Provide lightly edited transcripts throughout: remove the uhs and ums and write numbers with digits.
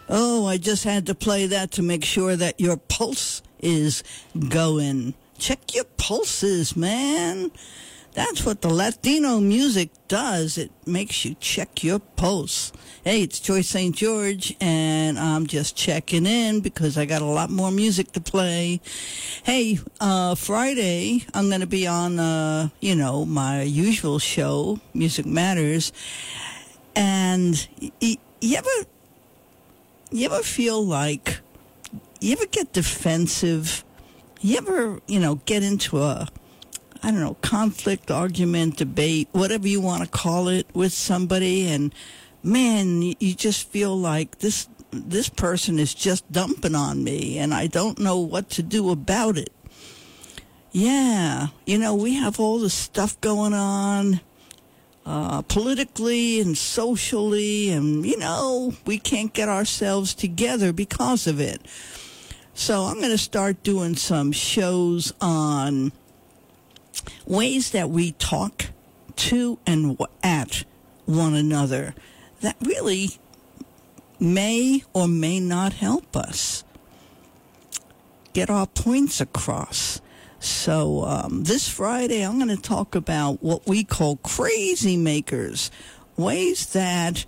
Oh, I just had to play that to make sure that your pulse is going. Check your pulses, man. That's what the Latino music does. It makes you check your pulse. Hey, it's Joyce St. George, and I'm just checking in because I got a lot more music to play. Hey, Friday, I'm going to be on, my usual show, Music Matters. And you ever feel like, you ever get defensive? You ever, get into a conflict, argument, debate, whatever you want to call it, with somebody, and man, you just feel like this person is just dumping on me, and I don't know what to do about it. Yeah, we have all this stuff going on, politically and socially, and, we can't get ourselves together because of it. So I'm going to start doing some shows on ways that we talk to and at one another that really may or may not help us get our points across. So this Friday, I'm going to talk about what we call crazy makers, ways that,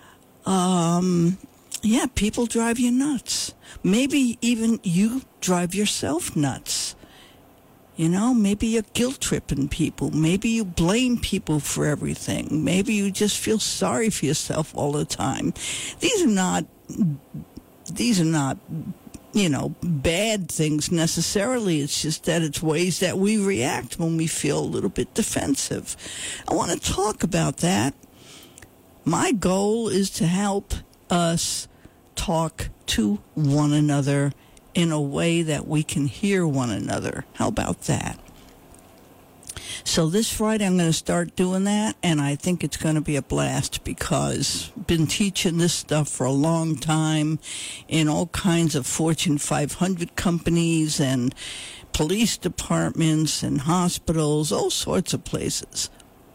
people drive you nuts. Maybe even you drive yourself nuts. Maybe you're guilt tripping people. Maybe you blame people for everything. Maybe you just feel sorry for yourself all the time. These are not, bad things necessarily. It's just that it's ways that we react when we feel a little bit defensive. I want to talk about that. My goal is to help us talk to one another in a way that we can hear one another. How about that? So this Friday I'm going to start doing that, and I think it's going to be a blast because I've been teaching this stuff for a long time in all kinds of Fortune 500 companies and police departments and hospitals, all sorts of places.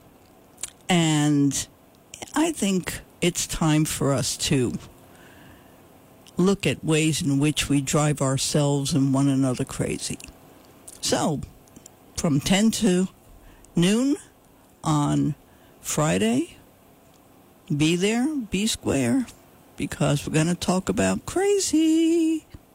And I think it's time for us to look at ways in which we drive ourselves and one another crazy. So, from 10 to noon on Friday, be there, be square, because we're going to talk about crazy.